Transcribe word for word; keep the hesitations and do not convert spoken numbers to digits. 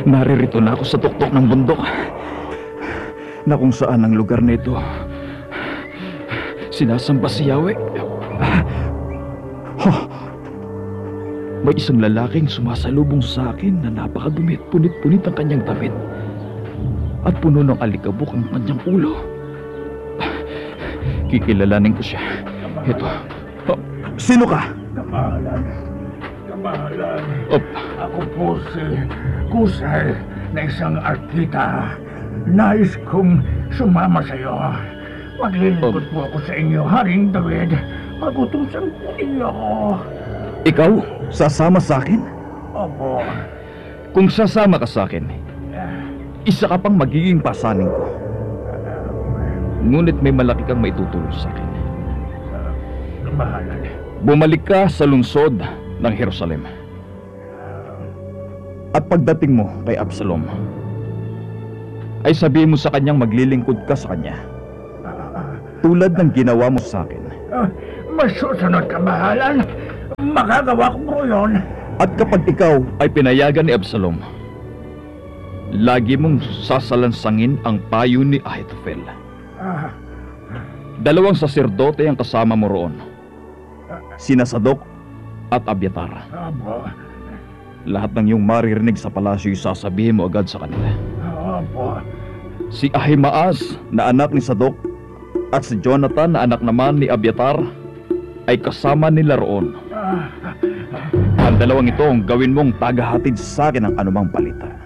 Naririto na ako sa tuktok ng bundok na kung saan ang lugar na ito sinasamba si Yahweh. Huh. May isang lalaking sumasalubong sa akin na napakadumi at punit-punit ang kanyang damit at puno ng alikabok ang kanyang ulo. Kikilalanin ko siya. Ito. Oh, sino ka? Kamahalan. Kamahalan. Op. Ako po si Kusay na isang arkita. Nais kong sumama sa iyo. Maglilingkod po ako sa inyo, Haring David. Pagutusan po niyo ako. Ikaw? Sasama sa akin? Opo. Kung sasama ka sa akin, isa ka pang magiging pasaning ko. Ngunit may malaki kang maitutulong sa akin. Kamahalan. Bumalik ka sa lungsod ng Jerusalem. At pagdating mo kay Absalom, ay sabihin mo sa kanyang maglilingkod ka sa kanya. Tulad ng ginawa mo sa akin. Uh, masusunod, Kamahalan. Magagawa ko po yun. At kapag ikaw ay pinayagan ni Absalom, lagi mong sasalansangin ang payo ni Ahitofel. Ah. Dalawang saserdote ang kasama mo roon. Sina Sadok at Abiatar. Opo. Lahat ng iyong maririnig sa palasyo sasabihin mo agad sa kanila. Opo. Si Ahimaas na anak ni Sadok at si Jonathan na anak naman ni Abiatar ay kasama nila roon. Ang dalawang ito ang gawin mong tagahatid sa akin ng anumang balita.